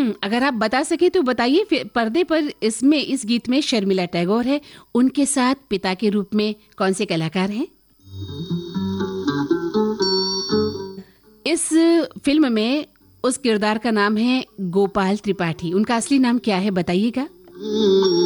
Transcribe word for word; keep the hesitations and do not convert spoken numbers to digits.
हम्म अगर आप बता सके तो बताइए। फिर पर्दे पर इसमें इस गीत में शर्मिला टैगोर है, उनके साथ पिता के रूप में कौन से कलाकार हैं? इस फिल्म में उस किरदार का नाम है गोपाल त्रिपाठी, उनका असली नाम क्या है बताइएगा।